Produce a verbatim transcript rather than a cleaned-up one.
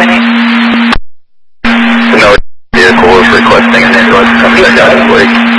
No vehicle is requesting an ambulance. Come check out, please.